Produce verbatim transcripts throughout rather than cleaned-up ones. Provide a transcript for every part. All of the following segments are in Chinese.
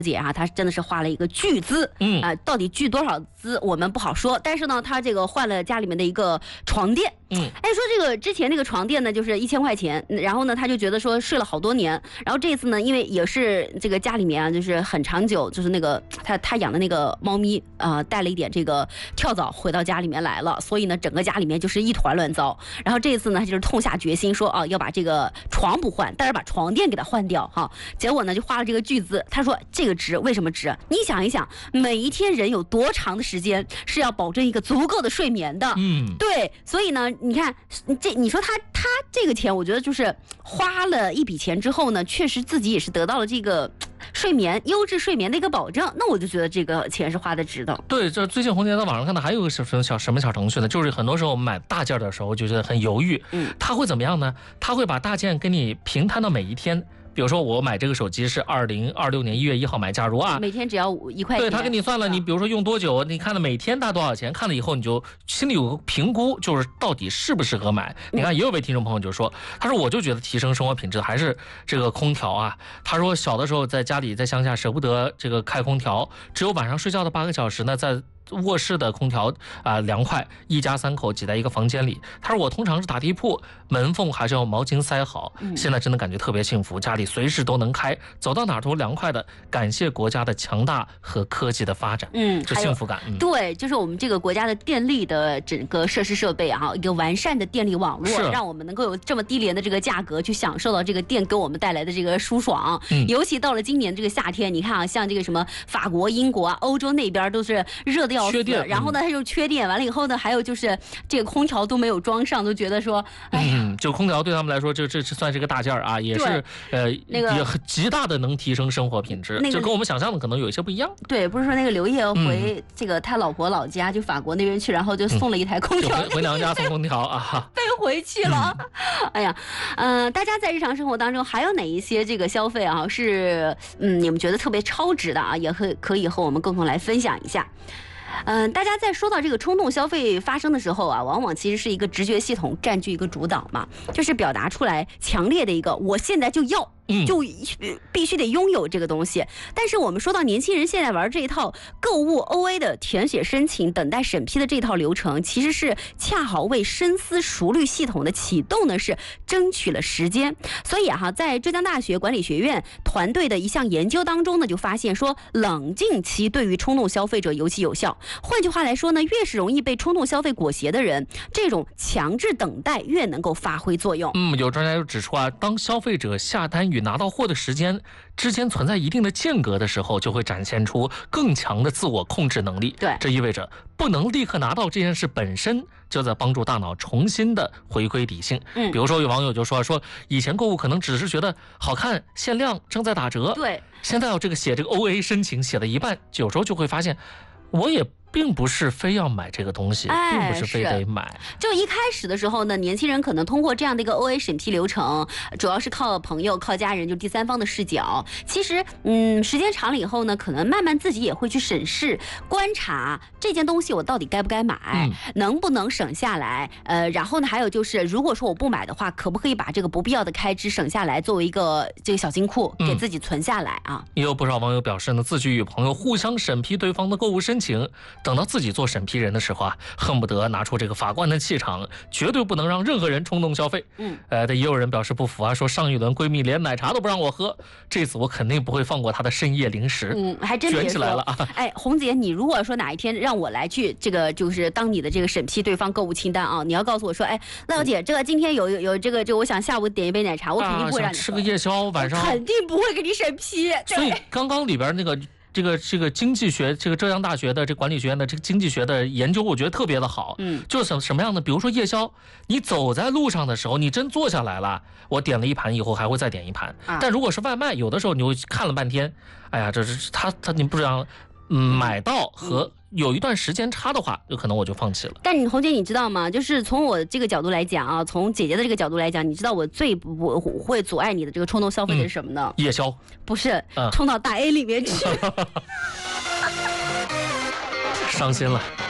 姐啊，她真的是花了一个巨资，嗯啊、呃，到底巨多少资我们不好说，但是呢，她这个换了家里面的一个床垫，嗯，哎，说这个之前那个床垫呢，就是一千块钱，然后呢，她就觉得说睡了好多年，然后这次呢，因为也是这个家里面啊，就是很长久，就是那个她她养的那个猫咪啊、呃，带了一点这个跳蚤回到家里面来了，所以呢，整个家里面就是一团乱糟，然后这次呢，就是痛下决心说啊，要把这个床不换，但是把床垫给它换掉哈，结果呢，就花了这个巨资，她说这个值，为什么值？你想一想，每一天人有多长的时间是要保证一个足够的睡眠的？嗯，对，所以呢，你看这，你说他他这个钱，我觉得就是花了一笔钱之后呢，确实自己也是得到了这个睡眠优质睡眠的一个保证，那我就觉得这个钱是花的值的。 对，这最近红姐在网上看到还有个什么小什么小程序呢？就是很多时候我们买大件的时候就觉得很犹豫，嗯，他会怎么样呢？他会把大件给你平摊到每一天。比如说我买这个手机是二零二六年一月一号买，假如啊， 每天只要一块钱， 对他给你算了，你比如说用多久，你看了每天大多少钱，看了以后你就心里有个评估，就是到底适不适合买。你看也有位听众朋友就说，他说我就觉得提升生活品质还是这个空调啊。他说小的时候在家里在乡下舍不得这个开空调，只有晚上睡觉的八个小时呢，在卧室的空调啊、呃、凉快，一家三口挤在一个房间里。他说我通常是打地铺，门缝还是要毛巾塞好。现在真的感觉特别幸福，家里随时都能开，走到哪儿都凉快的。感谢国家的强大和科技的发展，嗯，这幸福感。嗯、 对，就是我们这个国家的电力的整个设施设备啊，一个完善的电力网络，让我们能够有这么低廉的这个价格去享受到这个电给我们带来的这个舒爽。嗯、尤其到了今年这个夏天，你看啊，像这个什么法国、英国啊、欧洲那边都是热的要死， 缺电， 然后呢，它就缺电，完了以后呢，还有就是这个空调都没有装上，都觉得说，哎呀， 嗯，就空调对他们来说，这这这算是个大件儿啊，也是呃，那个也极大的能提升生活品质，那个、就跟我们想象的可能有一些不一样。 对，不是说那个刘烨回这个他老婆老家，就法国那边去，然后就送了一台空调， 嗯、回, 回娘家送空调啊， 背回去了。嗯、哎呀，嗯、呃，大家在日常生活当中还有哪一些这个消费啊，是嗯你们觉得特别超值的啊，也可可以和我们共同来分享一下。嗯、呃，大家在说到这个冲动消费发生的时候啊，往往其实是一个直觉系统占据一个主导嘛，就是表达出来强烈的一个我现在就要。就必须得拥有这个东西，但是我们说到年轻人现在玩这一套购物 O A 的填写申请、等待审批的这套流程，其实是恰好为深思熟虑系统的启动呢是争取了时间。所以哈、啊，在浙江大学管理学院团队的一项研究当中呢，就发现说冷静期对于冲动消费者尤其有效。换句话来说呢，越是容易被冲动消费裹挟的人，这种强制等待越能够发挥作用。 嗯，有专家就指出啊，当消费者下单与拿到货的时间之间存在一定的间隔的时候，就会展现出更强的自我控制能力。 对， 这意味着不能立刻拿到这件事本身就在帮助大脑重新的回归理性。嗯，比如说有网友就说说以前购物可能只是觉得好看、限量、正在打折， 对， 现在要这个写这个 O A 申请写了一半，有时候就会发现我也并不是非要买这个东西， 哎、 并不是非得买。 就一开始的时候呢，年轻人可能通过这样的一个 O A 审批流程，主要是靠朋友、靠家人，就第三方的视角。其实，嗯，时间长了以后呢，可能慢慢自己也会去审视、观察这件东西我到底该不该买，嗯、能不能省下来。呃，然后呢，还有就是，如果说我不买的话，可不可以把这个不必要的开支省下来，作为一个这个小金库给自己存下来啊？ 嗯、也有不少网友表示呢，自己与朋友互相审批对方的购物申请。等到自己做审批人的时候啊，恨不得拿出这个法官的气场，绝对不能让任何人冲动消费。嗯，呃，也有人表示不服啊，说上一轮闺蜜连奶茶都不让我喝，这次我肯定不会放过她的深夜零食。 嗯，还真卷起来了啊！ 哎，红姐，你如果说哪一天让我来去这个就是当你的这个审批对方购物清单啊，你要告诉我说，哎，赖小姐，这个今天有有有这个，就我想下午点一杯奶茶，我肯定不会让你、啊、 吃个夜宵，晚上肯定不会给你审批。 所以刚刚里边那个。这个这个经济学，这个浙江大学的这管理学院的这个经济学的研究，我觉得特别的好。嗯，就是什什么样的？比如说夜宵，你走在路上的时候，你真坐下来了，我点了一盘以后还会再点一盘。啊、但如果是外卖，有的时候你会看了半天，哎呀，这是他他你不知道。嗯，买到和有一段时间差的话，有可能我就放弃了。 但你红姐，你知道吗？就是从我这个角度来讲啊，从姐姐的这个角度来讲，你知道我最不会阻碍你的这个冲动消费的是什么呢？ 嗯、夜宵？ 不是，嗯、冲到大 A 里面去。 伤心了。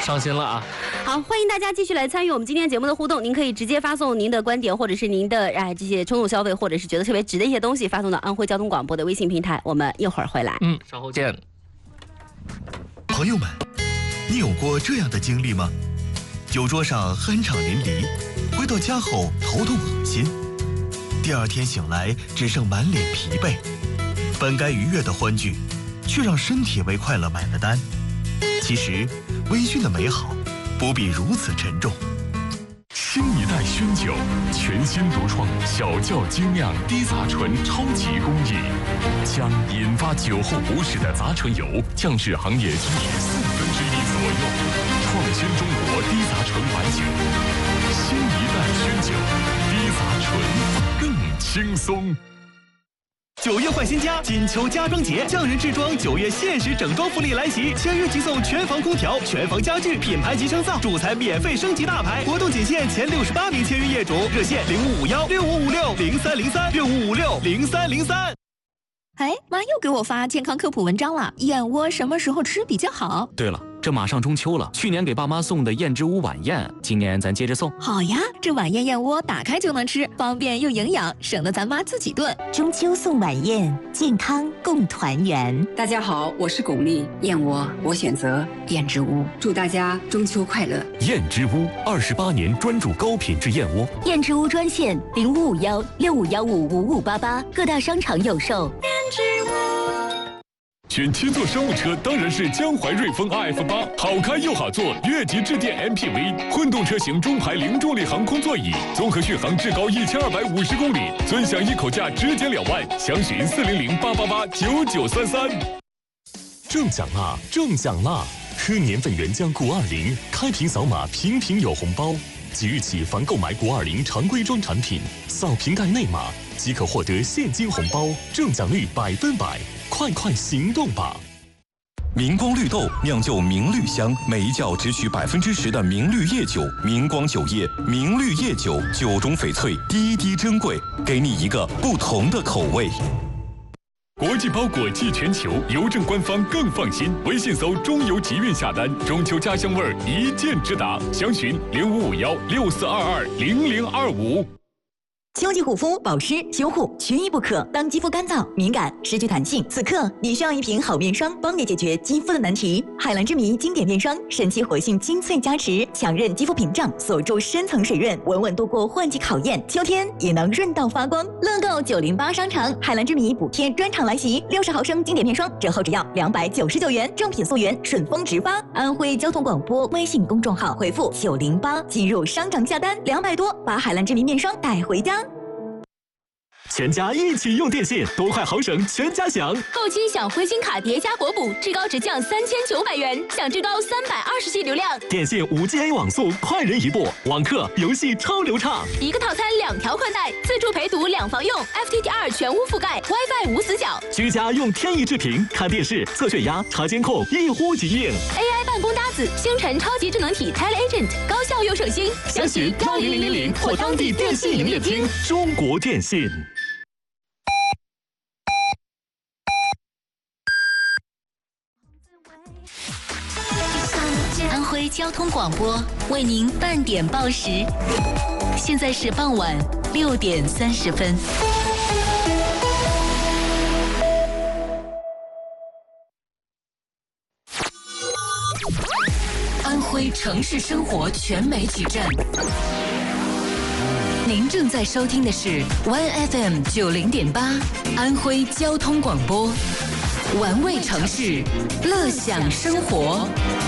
伤心了啊。 好，欢迎大家继续来参与我们今天节目的互动，您可以直接发送您的观点，或者是您的哎这些冲动消费，或者是觉得特别值的一些东西，发送到安徽交通广播的微信平台。我们一会儿回来。 嗯，稍后见。 朋友们，你有过这样的经历吗？酒桌上酣畅淋漓，回到家后头痛恶心，第二天醒来只剩满脸疲惫，本该愉悦的欢聚，却让身体为快乐买了单。其实，微醺的美好不必如此沉重。 新一代熏酒，全新独创小窖精酿低杂醇超级工艺，将引发酒后不适的杂醇油降至行业均值四分之一左右，创新中国低杂醇白酒。新一代熏酒，低杂醇更轻松。 九月换新家，金秋家装节，匠人制装九月限时整装福利来袭，签约即送全房空调、全房家具、品牌集成灶，主材免费升级大牌。活动仅限前六十八名签约业主，热线零五五幺六五五六零三零三六五五六零三零三。 哎，妈又给我发健康科普文章了，燕窝什么时候吃比较好？ 对了，这马上中秋了，去年给爸妈送的燕之屋晚宴，今年咱接着送。 好呀，这晚宴燕窝打开就能吃，方便又营养，省得咱妈自己炖。 中秋送晚宴，健康共团圆。 大家好，我是巩俐，燕窝我选择燕之屋，祝大家中秋快乐。 燕之屋二十八年专注高品质燕窝。 燕之屋专线零五五幺六五幺五五五八八，各大商场有售。 选七座商务车当然是江淮瑞风 R F 八，好开又好坐，越级致电 M P V， 混动车型中排零重力航空座椅，综合续航至高一千二百五十公里，尊享一口价直减两万，详询四零零八八八九九三三。中奖啦！中奖啦！喝年份原浆谷二零，开瓶扫码瓶瓶有红包。即日起，凡购买谷二零常规装产品，扫瓶盖内码即可获得现金红包，中奖率百分百。快快行动吧！ 明光绿豆酿就明绿香，每一窖只取百分之十的明绿叶酒。明光酒业明绿叶酒，酒中翡翠，滴滴珍贵，给你一个不同的口味。 国际包裹寄全球，邮政官方更放心。微信搜“中邮集运”下单，中秋家乡味儿一键直达。详询零五五幺六四二二零零二五。 秋季护肤保湿修护缺一不可。当肌肤干燥、敏感、失去弹性，此刻你需要一瓶好面霜，帮你解决肌肤的难题。海蓝之谜经典面霜，神奇活性精粹加持，强韧肌肤屏障，锁住深层水润，稳稳度过换季考验。秋天也能润到发光。乐购九零八商场海蓝之谜补贴专场来袭，六十毫升经典面霜折后只要两百九十九元，正品溯源，顺丰直发。安徽交通广播微信公众号回复九零八进入商场下单，两百多把海蓝之谜面霜带回家。 全家一起用电信，多快好省，全家享。 购期享灰星卡叠加国补，至高直降三千九百元，享至高三百二十 G 流量。 电信五 G A 网速，快人一步，网课游戏超流畅。 一个套餐两条宽带，自助陪读两房用 ，F T T R 全屋覆盖 ，WiFi 无死角。 居家用天翼智屏看电视、测血压、查监控，一呼即应。 A I 办公搭子，星辰超级智能体 TeleAgent， 高效又省心。 详询幺零零零零或当地电信营业厅。中国电信。 安徽交通广播为您半点报时，现在是傍晚六点三十分。安徽城市生活全媒体站，您正在收听的是 One F M 九零点八，安徽交通广播，玩味城市，乐享生活。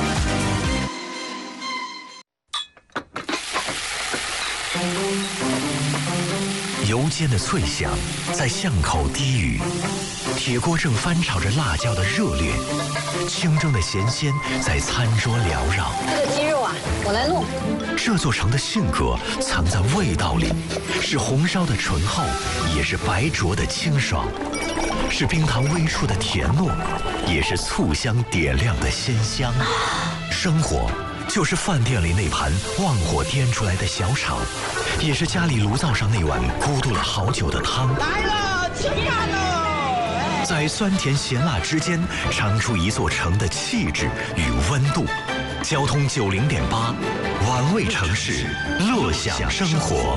油煎的脆响在巷口低语，铁锅正翻炒着辣椒的热烈，清蒸的咸鲜在餐桌缭绕。 这个鸡肉啊，我来弄。 这座城的性格藏在味道里，是红烧的醇厚，也是白灼的清爽，是冰糖微出的甜糯，也是醋香点亮的鲜香。生活就是饭店里那盘旺火颠出来的小炒，也是家里炉灶上那碗咕嘟了好久的汤。 来了，吃饭喽！ 在酸甜咸辣之间尝出一座城的气质与温度。交通九零点八，玩味城市，乐享生活。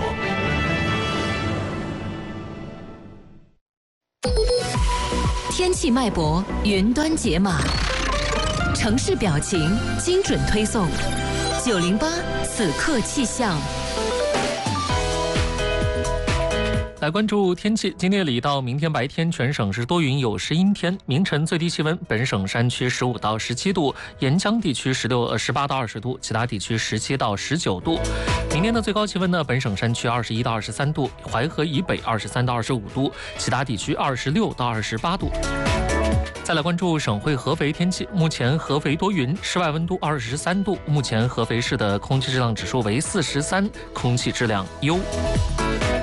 天气脉搏，云端解码，城市表情，精准推送。九零八此刻气象。 来关注天气，今天夜里到明天白天，全省是多云有时阴天。明晨最低气温，本省山区十五到十七度，沿江地区十六呃十八到二十度，其他地区十七到十九度。明天的最高气温呢，本省山区二十一到二十三度，淮河以北二十三到二十五度，其他地区二十六到二十八度。再来关注省会合肥天气，目前合肥多云，室外温度二十三度，目前合肥市的空气质量指数为四十三，空气质量优。